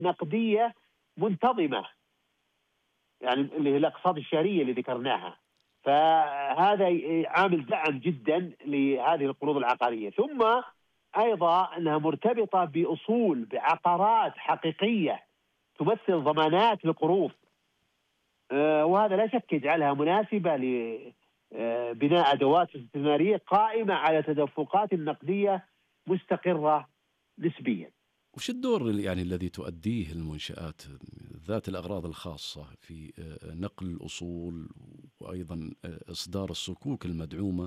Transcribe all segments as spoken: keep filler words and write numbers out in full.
نقدية منتظمة، يعني اللي هي الأقساط الشهرية اللي ذكرناها. فهذا عامل دعم جدا لهذه القروض العقارية. ثم أيضا أنها مرتبطة بأصول، بعقارات حقيقية تمثل ضمانات للقروض، وهذا لا شك يجعلها مناسبة لبناء أدوات استثمارية قائمة على تدفقات نقدية مستقرة نسبيا. وش الدور يعني الذي تؤديه المنشآت ذات الأغراض الخاصة في نقل الأصول وأيضا إصدار الصكوك المدعومة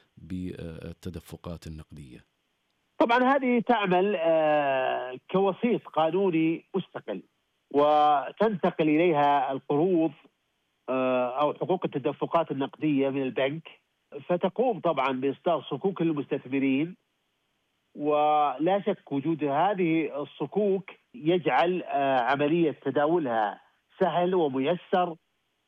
بالتدفقات النقدية؟ طبعا هذه تعمل كوسيط قانوني مستقل، وتنتقل إليها القروض أو حقوق التدفقات النقدية من البنك، فتقوم طبعا بإصدار صكوك للمستثمرين. ولا شك وجود هذه الصكوك يجعل عملية تداولها سهل وميسر،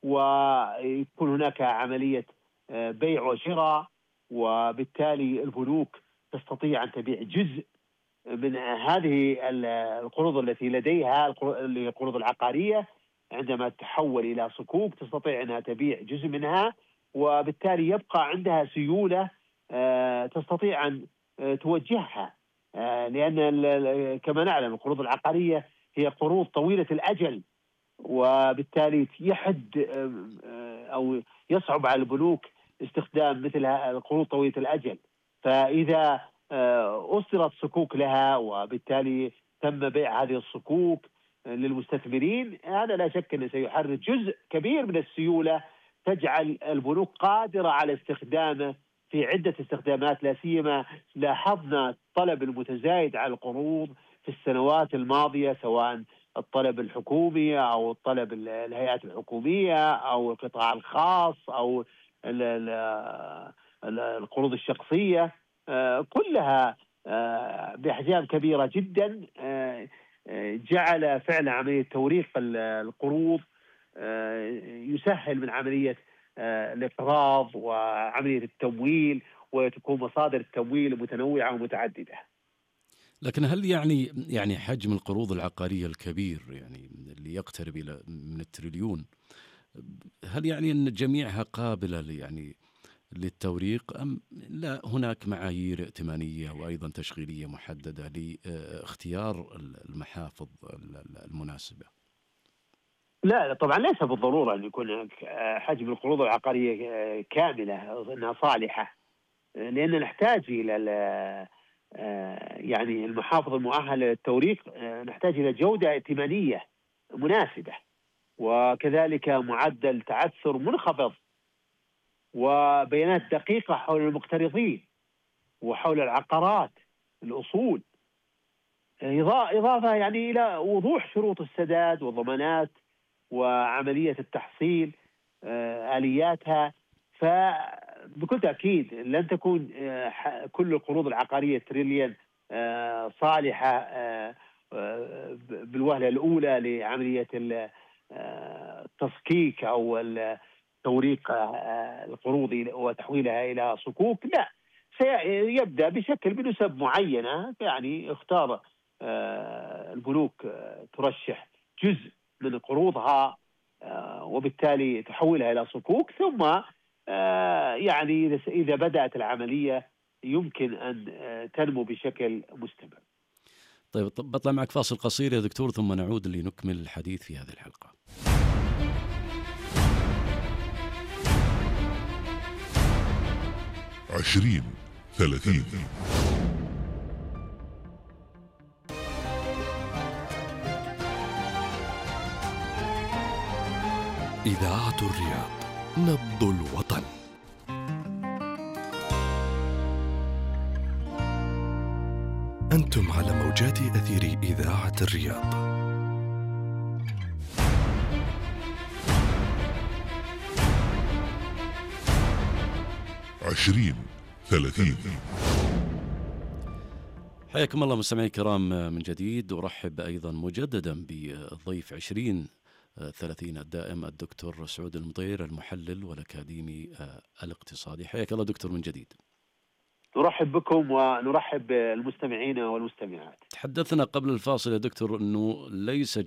ويكون هناك عملية بيع وشراء، وبالتالي البنوك تستطيع أن تبيع جزء من هذه القروض التي لديها، القروض العقارية، عندما تحول إلى صكوك تستطيع أنها تبيع جزء منها، وبالتالي يبقى عندها سيولة تستطيع أن توجهها، لأن كما نعلم القروض العقارية هي قروض طويلة الأجل، وبالتالي يحد أو يصعب على البنوك استخدام مثل القروض طويلة الأجل. فإذا أصدرت صكوك لها وبالتالي تم بيع هذه الصكوك للمستثمرين، هذا لا شك أنه سيحرك جزء كبير من السيولة تجعل البنوك قادرة على استخدامه في عدة استخدامات. لا سيما لاحظنا الطلب المتزايد على القروض في السنوات الماضية، سواء الطلب الحكومي أو الطلب الهيئات الحكومية أو القطاع الخاص أو القروض الشخصية، كلها بأحجام كبيرة جدا، جعل فعل عملية توريق القروض يسهل من عملية الإقراض وعملية التمويل، وتكون مصادر التمويل متنوعة ومتعددة. لكن هل يعني يعني حجم القروض العقارية الكبير يعني اللي يقترب إلى من التريليون، هل يعني أن جميعها قابلة يعني للتوريق، أم لا هناك معايير ائتمانية وأيضا تشغيلية محددة لاختيار المحافظ المناسبة؟ لا طبعا ليس بالضرورة أن يكون حجم القروض العقارية كاملة أنها صالحة، لأن نحتاج إلى يعني المحافظ المؤهل للتوريق، نحتاج إلى جودة ائتمانية مناسبة، وكذلك معدل تعثر منخفض، وبيانات دقيقة حول المقترضين وحول العقارات الأصول، إضافة يعني إلى وضوح شروط السداد والضمانات وعملية التحصيل آلياتها. فبكل تأكيد لن تكون كل القروض العقارية تريليون صالحة بالوهلة الأولى لعملية التصكيك أو توريق القروض وتحويلها إلى صكوك. لا، سيبدأ بشكل بنسب معينة، يعني اختار البنوك ترشح جزء من قروضها وبالتالي تحولها إلى صكوك، ثم يعني إذا بدأت العملية يمكن أن تنمو بشكل مستمر. طيب بطلع معك فاصل قصير يا دكتور، ثم نعود لنكمل الحديث في هذه الحلقة. عشرين ثلاثين. إذاعة الرياض، نبض الوطن. أنتم على موجات أثير إذاعة الرياض. عشرين ثلاثين. حياكم الله مستمعي الكرام من جديد، ورحب أيضا مجددا بالضيف عشرين ثلاثين الدائم الدكتور سعود المطير، المحلل والأكاديمي الاقتصادي. حياك الله دكتور من جديد. نرحب بكم ونرحب بالمستمعين والمستمعات. تحدثنا قبل الفاصل يا دكتور أنه ليس